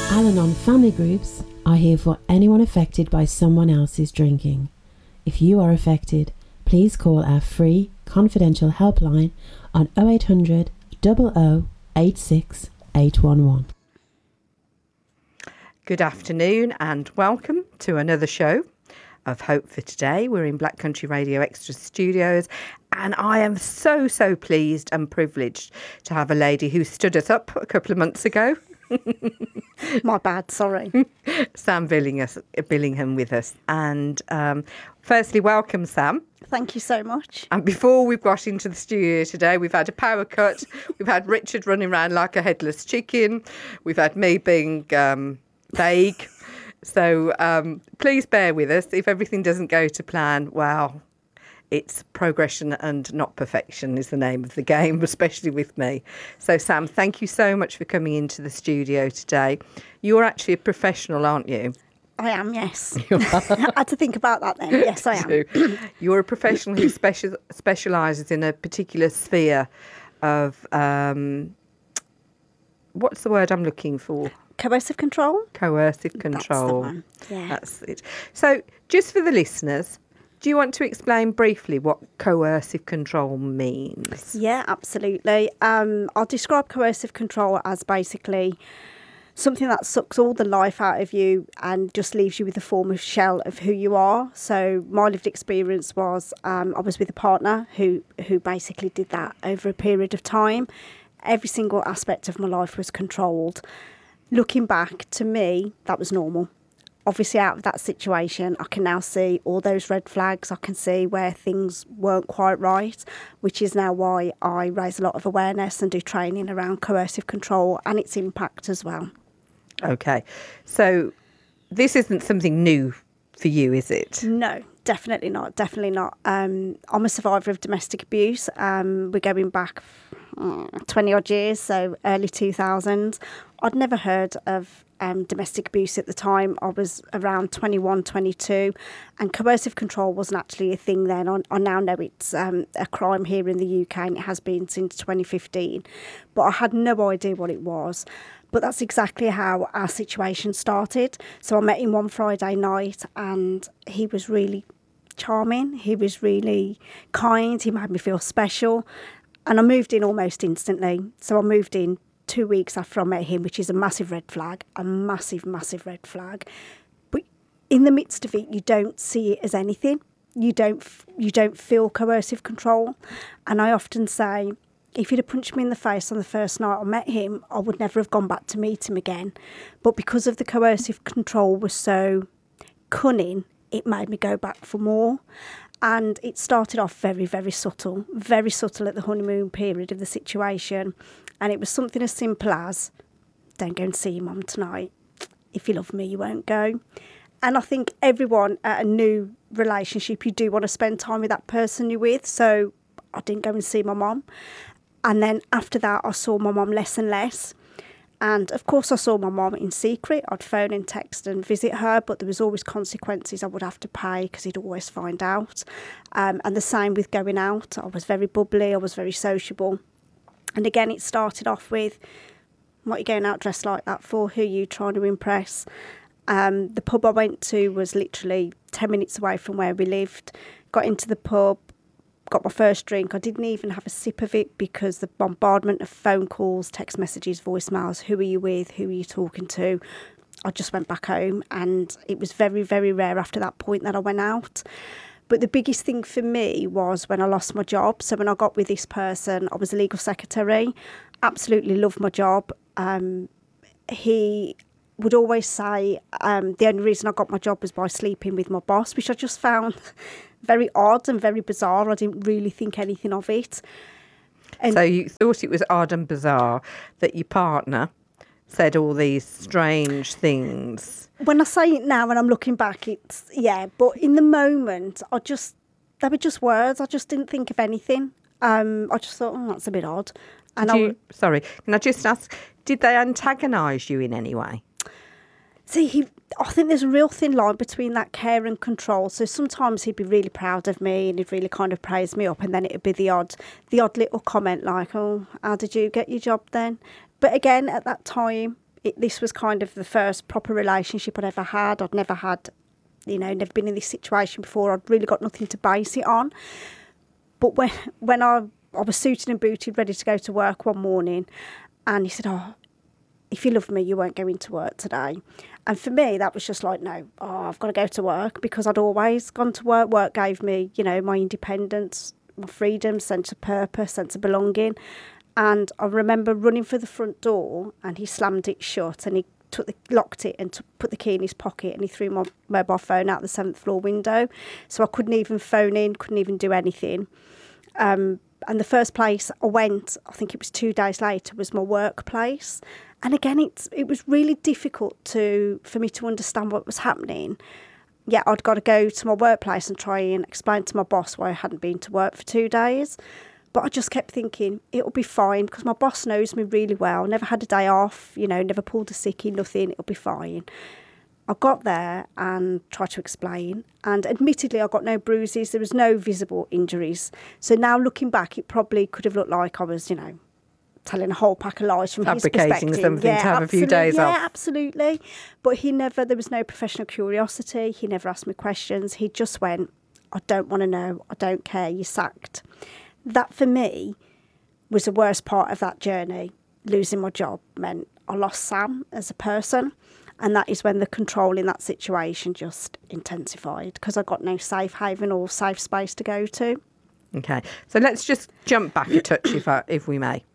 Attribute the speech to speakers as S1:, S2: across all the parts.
S1: Al-Anon family groups are here for anyone affected by someone else's drinking. If you are affected, please call our free confidential helpline on 0800 00 86 811.
S2: Good afternoon and welcome to another show of Hope for Today. We're in Black Country Radio Extra Studios, and I am so pleased and privileged to have a lady who stood us up a couple of months ago.
S3: My bad, sorry.
S2: Sam Billingham with us. And firstly, welcome, Sam.
S3: Thank you so much.
S2: And before we've got into the studio today, we've had a power cut. We've had Richard running around like a headless chicken. We've had me being vague. So please bear with us. If everything doesn't go to plan, well, it's progression and not perfection is the name of the game, especially with me. So, Sam, thank you so much for coming into the studio today. You're actually a professional, aren't you?
S3: I am, yes. I had to think about that then. Yes, I am.
S2: You're a professional who specialises in a particular sphere of, what's the word I'm looking for?
S3: Coercive control?
S2: Coercive control.
S3: That's the one. Yeah.
S2: That's it. So, just for the listeners, do you want to explain briefly what coercive control means?
S3: Yeah, absolutely. I'll describe coercive control as basically something that sucks all the life out of you and just leaves you with a form of shell of who you are. So my lived experience was I was with a partner who basically did that over a period of time. Every single aspect of my life was controlled. Looking back, to me, that was normal. Obviously, out of that situation, I can now see all those red flags. I can see where things weren't quite right, which is now why I raise a lot of awareness and do training around coercive control and its impact as well.
S2: Okay. So this isn't something new for you, is it?
S3: No, definitely not. Definitely not. I'm a survivor of domestic abuse. We're going back 20 odd years, so early 2000s. I'd never heard of domestic abuse at the time. I was around 21, 22, and coercive control wasn't actually a thing then. I now know it's a crime here in the UK, and it has been since 2015. But I had no idea what it was. But that's exactly how our situation started. So I met him one Friday night, and he was really charming. He was really kind. He made me feel special. And I moved in almost instantly. So I moved in 2 weeks after I met him, which is a massive red flag, a massive red flag. But in the midst of it, you don't see it as anything. You don't feel coercive control. And I often say, if he'd have punched me in the face on the first night I met him, I would never have gone back to meet him again. But because of the coercive control was so cunning, it made me go back for more. And it started off very subtle at the honeymoon period of the situation. And it was something as simple as, don't go and see your mum tonight. If you love me, you won't go. And I think everyone at a new relationship, you do want to spend time with that person you're with. So I didn't go and see my mum. And then after that, I saw my mum less and less. And of course, I saw my mum in secret. I'd phone and text and visit her, but there was always consequences I would have to pay because he'd always find out. And the same with going out. I was very bubbly. I was very sociable. And again, it started off with, what are you going out dressed like that for? Who are you trying to impress? The pub I went to was literally 10 minutes away from where we lived. Got into the pub, got my first drink. I didn't even have a sip of it because the bombardment of phone calls, text messages, voicemails, who are you with, who are you talking to? I just went back home, and it was very rare after that point that I went out. But the biggest thing for me was when I lost my job. So when I got with this person, I was a legal secretary, absolutely loved my job. He would always say the only reason I got my job was by sleeping with my boss, which I just found very odd and very bizarre. I didn't really think anything of it. And
S2: so you thought it was odd and bizarre that your partner said all these strange things.
S3: When I say it now and I'm looking back, it's, yeah, but in the moment, they were just words. I just didn't think of anything. I just thought, that's a bit odd. And
S2: sorry, can I just ask, did they antagonise you in any way?
S3: See, I think there's a real thin line between that care and control. So sometimes he'd be really proud of me and he'd really kind of praise me up, and then it'd be the odd little comment like, oh, how did you get your job then? But again, at that time, this was kind of the first proper relationship I'd ever had. I'd never had, never been in this situation before. I'd really got nothing to base it on. But when I was suited and booted, ready to go to work one morning, and he said, "Oh, if you love me, you won't go into work today." And for me, that was just like, no, I've got to go to work, because I'd always gone to work. Work gave me, my independence, my freedom, sense of purpose, sense of belonging. And I remember running for the front door, and he slammed it shut, and he locked it and put the key in his pocket, and he threw my mobile phone out the 7th floor window. So I couldn't even phone in, couldn't even do anything. And the first place I went, I think it was 2 days later, was my workplace. And again, it was really difficult for me to understand what was happening. Yeah, I'd got to go to my workplace and try and explain to my boss why I hadn't been to work for 2 days. But I just kept thinking, it'll be fine, because my boss knows me really well. Never had a day off, never pulled a sickie, nothing. It'll be fine. I got there and tried to explain. And admittedly, I got no bruises. There was no visible injuries. So now looking back, it probably could have looked like I was, telling a whole pack of lies from his perspective.
S2: Fabricating something to have a few days off.
S3: Yeah, absolutely. But there was no professional curiosity. He never asked me questions. He just went, "I don't want to know. I don't care. You're sacked." That, for me, was the worst part of that journey. Losing my job meant I lost Sam as a person. And that is when the control in that situation just intensified, because I got no safe haven or safe space to go to.
S2: Okay. So let's just jump back a touch, if we may.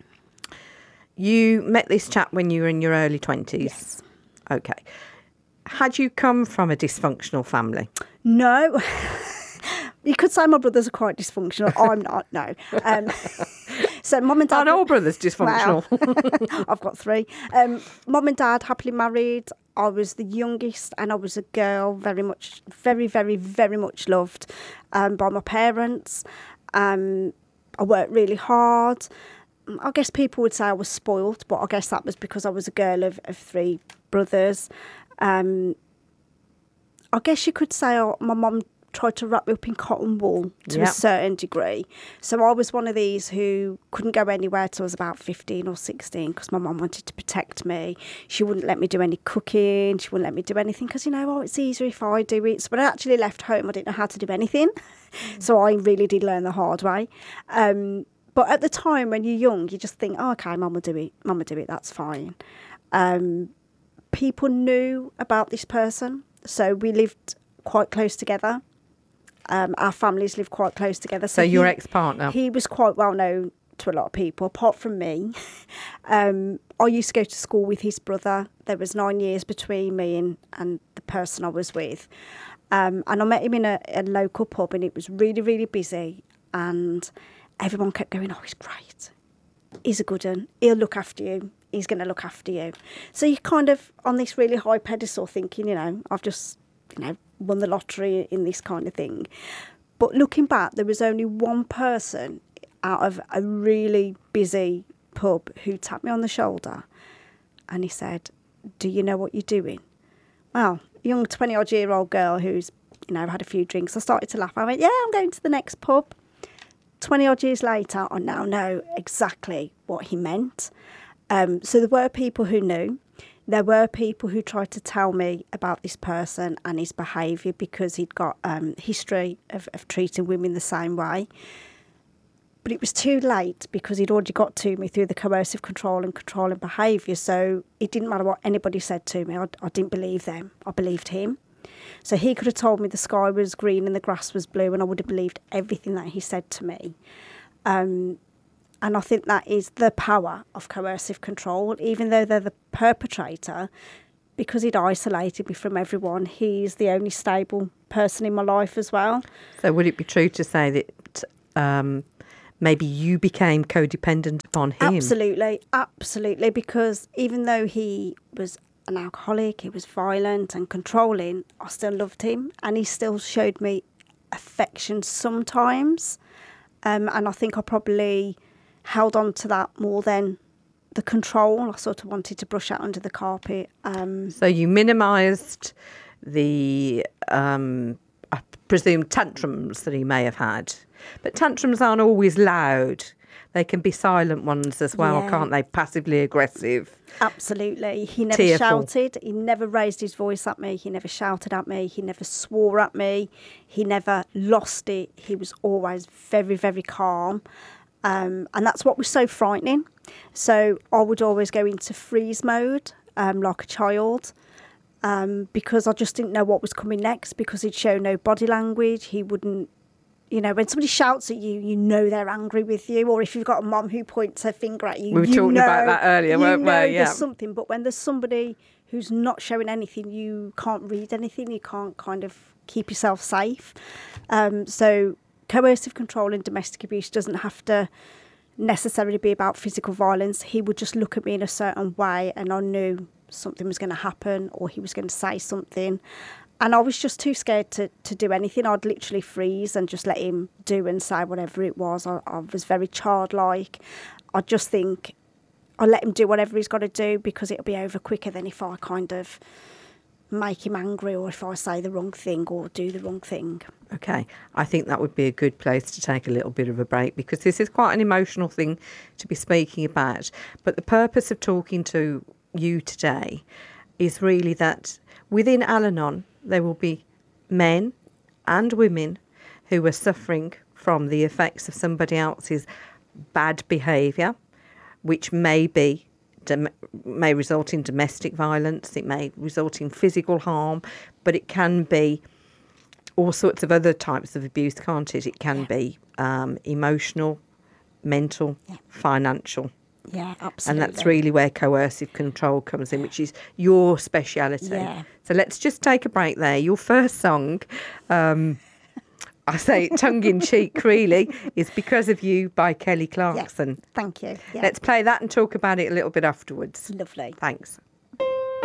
S2: You met this chap when you were in your early 20s?
S3: Yes.
S2: Okay. Had you come from a dysfunctional family?
S3: No. You could say my brothers are quite dysfunctional. I'm not, no. So mum and dad...
S2: Aren't all brothers dysfunctional?
S3: Well, I've got 3. Mum and dad happily married. I was the youngest, and I was a girl, very, very, very much loved by my parents. I worked really hard. I guess people would say I was spoilt, but I guess that was because I was a girl of 3 brothers. I guess you could say my mum tried to wrap me up in cotton wool to a certain degree. So I was one of these who couldn't go anywhere till I was about 15 or 16, because my mum wanted to protect me. She wouldn't let me do any cooking. She wouldn't let me do anything because, it's easier if I do it. So when I actually left home, I didn't know how to do anything. So I really did learn the hard way. But at the time when you're young, you just think, oh, okay, mum will do it, that's fine. People knew about this person. So we lived quite close together. Our families lived quite close together.
S2: So your ex-partner?
S3: He was quite well known to a lot of people, apart from me. I used to go to school with his brother. There was 9 years between me and the person I was with. And I met him in a local pub, and it was really, really busy. And everyone kept going, "Oh, he's great. He's a good one. He'll look after you. He's going to look after you." So you're kind of on this really high pedestal thinking, I've just, won the lottery in this kind of thing. But looking back, there was only one person out of a really busy pub who tapped me on the shoulder, and he said, "Do you know what you're doing?" Well, a young 20-odd-year-old girl who's, had a few drinks, I started to laugh. I went, "Yeah, I'm going to the next pub." 20-odd years later, I now know exactly what he meant. So there were people who knew. There were people who tried to tell me about this person and his behaviour, because he'd got history of treating women the same way. But it was too late, because he'd already got to me through the coercive control and controlling behaviour. So it didn't matter what anybody said to me. I didn't believe them. I believed him. So he could have told me the sky was green and the grass was blue, and I would have believed everything that he said to me. And I think that is the power of coercive control. Even though they're the perpetrator, because he'd isolated me from everyone, he's the only stable person in my life as well.
S2: So would it be true to say that maybe you became codependent upon him?
S3: Absolutely, because even though he was an alcoholic, he was violent and controlling, I still loved him, and he still showed me affection sometimes. And I think I probably held on to that more than the control. I sort of wanted to brush that under the carpet.
S2: So you minimised the, I presume, tantrums that he may have had. But tantrums aren't always loud. they can be silent ones as well,
S3: Yeah.
S2: can't they? Passively aggressive.
S3: Absolutely. He never
S2: Tearful.
S3: shouted. He never raised his voice at me. He never shouted at me. He never swore at me. He never lost it. He was always very, very calm. And that's what was so frightening. So I would always go into freeze mode like a child because I just didn't know what was coming next, because he'd show no body language. He wouldn't, you know, when somebody shouts at you, you know they're angry with you. Or if you've got a mum who points her finger at you,
S2: We were talking about that earlier, weren't we? Yeah.
S3: There's something. But when there's somebody who's not showing anything, you can't read anything. You can't kind of keep yourself safe. So coercive control in domestic abuse doesn't have to necessarily be about physical violence. He would just look at me in a certain way and I knew something was going to happen, or he was going to say something. And I was just too scared to do anything. I'd literally freeze and just let him do and say whatever it was. I was very childlike. I just think I'll let him do whatever he's got to do, because it'll be over quicker than if I kind of make him angry, or if I say the wrong thing or do the wrong thing.
S2: Okay, I think that would be a good place to take a little bit of a break, because this is quite an emotional thing to be speaking about. But the purpose of talking to you today is really that within Al-Anon, there will be men and women who are suffering from the effects of somebody else's bad behaviour, which may result in domestic violence, it may result in physical harm, but it can be all sorts of other types of abuse, can't it? It can be emotional, mental, financial.
S3: Yeah, absolutely.
S2: And that's really where coercive control comes in, which is your speciality.
S3: Yeah.
S2: So let's just take a break there. Your first song, I say it tongue-in-cheek really, is Because of You by Kelly Clarkson.
S3: Yeah, thank you. Yeah.
S2: Let's play that and talk about it a little bit afterwards.
S3: Lovely.
S2: Thanks.